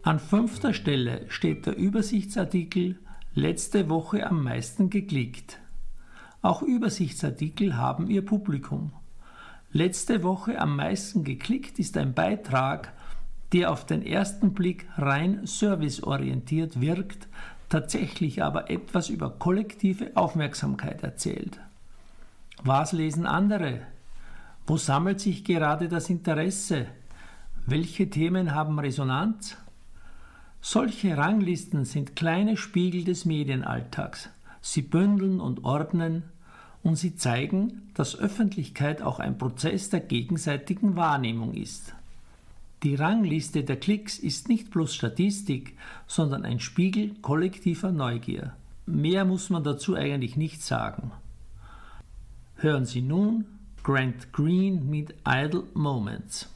An 5. Stelle steht der Übersichtsartikel "Letzte Woche am meisten geklickt". Auch Übersichtsartikel haben ihr Publikum. Letzte Woche am meisten geklickt ist ein Beitrag, der auf den ersten Blick rein serviceorientiert wirkt, tatsächlich aber etwas über kollektive Aufmerksamkeit erzählt. Was lesen andere? Wo sammelt sich gerade das Interesse? Welche Themen haben Resonanz? Solche Ranglisten sind kleine Spiegel des Medienalltags. Sie bündeln und ordnen und sie zeigen, dass Öffentlichkeit auch ein Prozess der gegenseitigen Wahrnehmung ist. Die Rangliste der Klicks ist nicht bloß Statistik, sondern ein Spiegel kollektiver Neugier. Mehr muss man dazu eigentlich nicht sagen. Hören Sie nun Grant Green mit Idle Moments.